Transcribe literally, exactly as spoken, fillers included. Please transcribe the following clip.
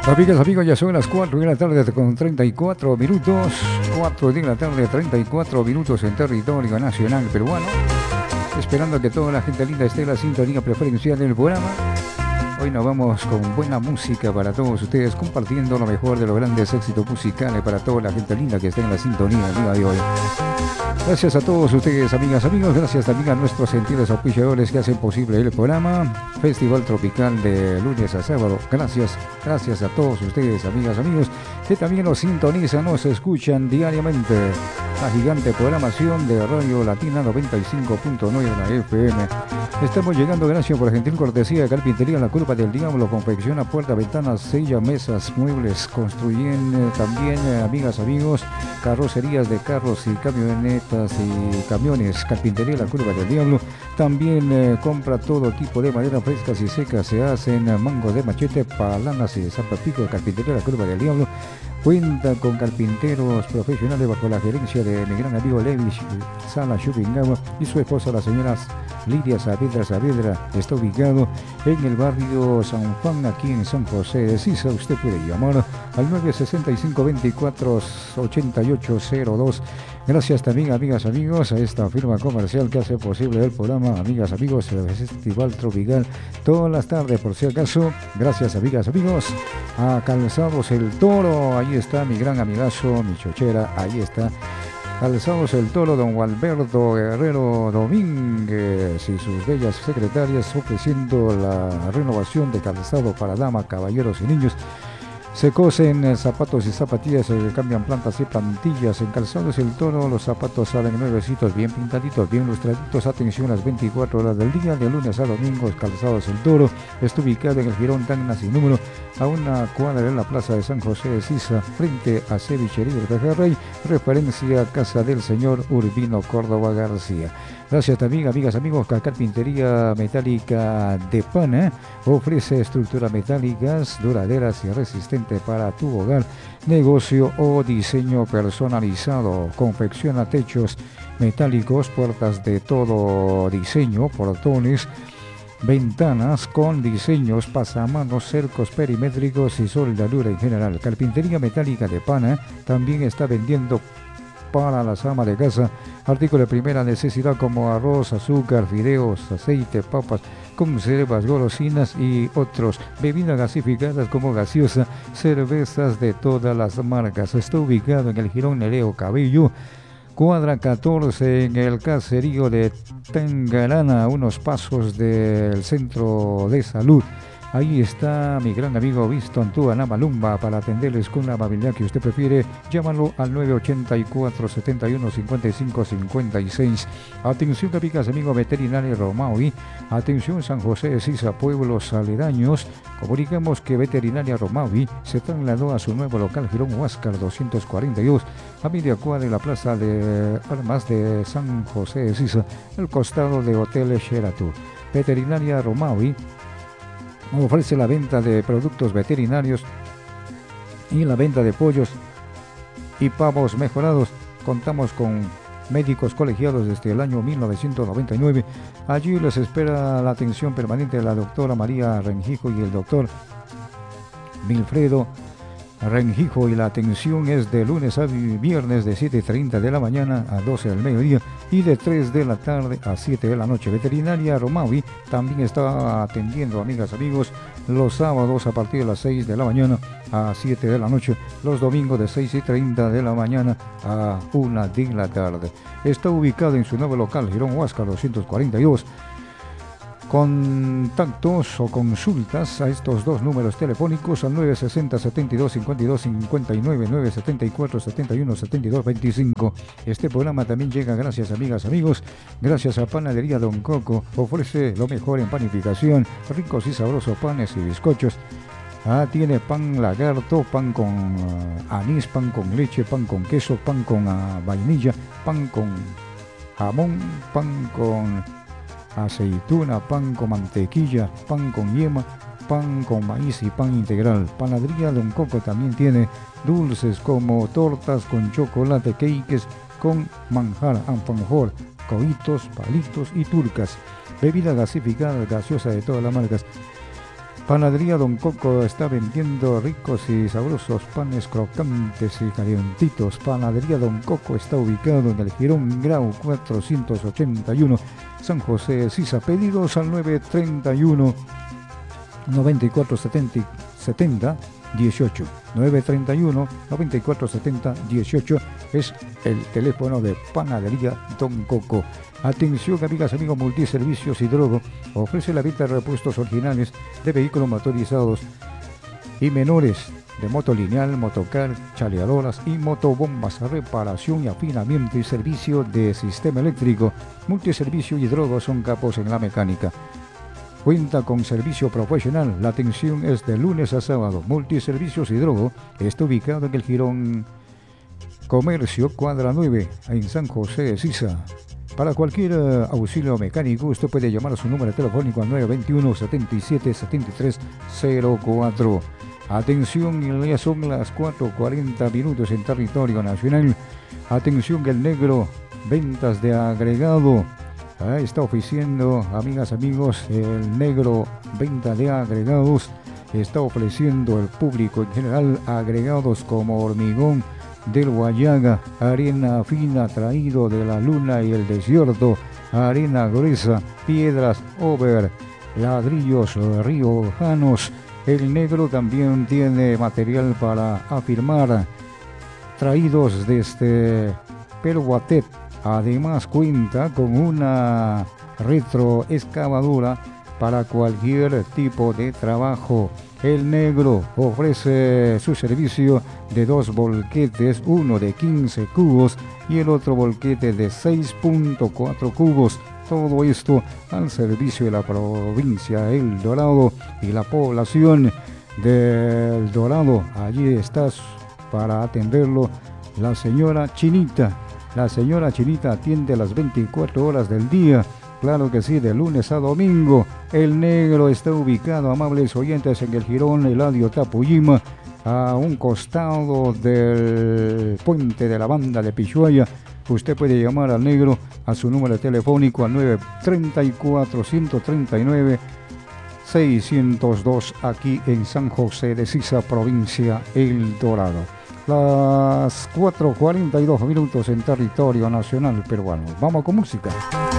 Amigas, amigos, ya son las cuatro de la tarde con treinta y cuatro minutos. cuatro de la tarde, treinta y cuatro minutos en territorio nacional peruano. Esperando que toda la gente linda esté en la sintonía preferencial del programa. Hoy nos vamos con buena música para todos ustedes, compartiendo lo mejor de los grandes éxitos musicales para toda la gente linda que está en la sintonía el día de hoy. Gracias a todos ustedes, amigas, amigos. Gracias también a nuestros gentiles auspiciadores que hacen posible el programa Festival Tropical de lunes a sábado. Gracias, gracias a todos ustedes, amigas, amigos, que también nos sintonizan, nos escuchan diariamente. La gigante programación de Radio Latina noventa y cinco punto nueve de la F M. Estamos llegando gracias por la gentil cortesía de Carpintería La Curva del Diablo. Confecciona puertas, ventanas, silla, mesas, muebles. Construyen eh, también, eh, amigas, amigos, carrocerías de carros y camionetas y camiones. Carpintería La Curva del Diablo. También eh, compra todo tipo de madera frescas y secas. Se hacen eh, mangos de machete, palanas y zapapico. Carpintería La Curva del Diablo. Cuenta con carpinteros profesionales bajo la gerencia de mi gran amigo Levi Sala Shubingawa y su esposa, la señora Lidia Saavedra Saavedra. Está ubicado en el barrio San Juan, aquí en San José de Sisa. Usted puede llamar al nueve sesenta y cinco, veinticuatro, ochenta y ocho cero dos. Gracias también, amigas, amigos, a esta firma comercial que hace posible el programa, amigas, amigos, el Festival Tropical todas las tardes, por si acaso. Gracias, amigas, amigos, a Calzados El Toro. Ahí está mi gran amigazo, mi chochera, ahí está. Calzados El Toro, don Gualberto Guerrero Domínguez y sus bellas secretarias, ofreciendo la renovación de calzado para damas, caballeros y niños. Se cosen zapatos y zapatillas, se cambian plantas y plantillas. En Calzados El Toro los zapatos salen nuevecitos, bien pintaditos, bien lustraditos. Atención, las veinticuatro horas del día, de lunes a domingo. Calzados El Toro está ubicado en el Girón Tacna sin número, a una cuadra en la plaza de San José de Sisa, frente a Cevichería del Pejerrey, referencia a casa del señor Urbino Córdoba García. Gracias también, amigas, amigos, a Carpintería Metálica de Pana. Ofrece estructuras metálicas duraderas y resistentes para tu hogar, negocio o diseño personalizado. Confecciona techos metálicos, puertas de todo diseño, portones, ventanas con diseños, pasamanos, cercos perimétricos y soldadura en general. Carpintería Metálica de Pana también está vendiendo para las amas de casa artículos de primera necesidad como arroz, azúcar, fideos, aceite, papas, conservas, golosinas y otros. Bebidas gasificadas como gaseosa, cervezas de todas las marcas. Está ubicado en el Girón Nereo Cabello, cuadra catorce, en el caserío de Tangarana, a unos pasos del centro de salud. Ahí está mi gran amigo Viston Tuana Malumba para atenderles con la amabilidad que usted prefiere. Llámalo al nueve ochenta y cuatro, setenta y uno, cincuenta y cinco, cincuenta y seis. Atención, amigas, amigo Veterinario Romaui. Atención, San José de Sisa, pueblos aledaños. Comunicamos que Veterinaria Romaui se trasladó a su nuevo local Girón Huáscar doscientos cuarenta y dos, a media cuadra de la plaza de armas de San José de Sisa, al costado de Hotel Sheraton. Veterinaria Romaui ofrece la venta de productos veterinarios y la venta de pollos y pavos mejorados. Contamos con médicos colegiados desde el año mil novecientos noventa y nueve. Allí les espera la atención permanente de la doctora María Rengijo y el doctor Wilfredo Rengijo, y la atención es de lunes a viernes de siete y treinta de la mañana a doce del mediodía y de tres de la tarde a siete de la noche. Veterinaria Romaui también está atendiendo, amigas, amigos, los sábados a partir de las seis de la mañana a siete de la noche, los domingos de seis y treinta de la mañana a una de la tarde. Está ubicado en su nuevo local Girón Huáscar doscientos cuarenta y dos. Contactos o consultas a estos dos números telefónicos al nueve sesenta, setenta y dos, cincuenta y dos, cincuenta y nueve, nueve setenta y cuatro, setenta y uno, setenta y dos, veinticinco. Este programa también llega gracias, amigas, amigos, gracias a Panadería Don Coco. Ofrece lo mejor en panificación, ricos y sabrosos panes y bizcochos. Ah, tiene pan lagarto, pan con uh, anís, pan con leche, pan con queso, pan con uh, vainilla, pan con jamón, pan con aceituna, pan con mantequilla, pan con yema, pan con maíz y pan integral. Panadería Don Coco también tiene dulces como tortas con chocolate, cakes con manjar, alfajor, cohitos, palitos y turcas. Bebida gasificada, gaseosa de todas las marcas. Panadería Don Coco está vendiendo ricos y sabrosos panes crocantes y calientitos. Panadería Don Coco está ubicado en el Jirón Grau cuatrocientos ochenta y uno, San José de Sisa. Pedidos al nueve treinta y uno, noventa y cuatro setenta, dieciocho. nueve treinta y uno, noventa y cuatro setenta, dieciocho es el teléfono de Panadería Don Coco. Atención, amigas, amigos, Multiservicios Hidrogo ofrece la venta de repuestos originales de vehículos motorizados y menores de moto lineal, motocar, chaleadoras y motobombas, reparación y afinamiento y servicio de sistema eléctrico. Multiservicio Hidrogo son capos en la mecánica. Cuenta con servicio profesional. La atención es de lunes a sábado. Multiservicios Hidrogo está ubicado en el Jirón Comercio, cuadra nueve, en San José de Sisa. Para cualquier uh, auxilio mecánico, usted puede llamar a su número telefónico al nueve veintiuno, setenta y siete, setenta y tres cero cuatro. Atención, ya son las cuatro cuarenta minutos en territorio nacional. Atención, que el negro, ventas de agregado. Ah, está ofreciendo, amigas, amigos, el negro, venta de agregados. Está ofreciendo al público en general agregados como hormigón del Guayaga, arena fina traído de la luna y el desierto, arena gruesa, piedras over, ladrillos riojanos. El negro también tiene material para afirmar, traídos desde Peruatet. Además cuenta con una retroexcavadora para cualquier tipo de trabajo. El negro ofrece su servicio de dos volquetes, uno de quince cubos y el otro volquete de seis punto cuatro cubos. Todo esto al servicio de la provincia El Dorado y la población del Dorado. Allí estás para atenderlo la señora Chinita. La señora Chinita atiende las veinticuatro horas del día. Claro que sí, de lunes a domingo. El negro está ubicado, amables oyentes, en el Jirón Eladio Tapuyima, a un costado del puente de la banda de Pichuaya. Usted puede llamar al negro a su número telefónico al nueve treinta y cuatro, ciento treinta y nueve, seiscientos dos, aquí en San José de Sisa, provincia El Dorado. Las cuatro cuarenta y dos minutos en territorio nacional peruano. Vamos con música.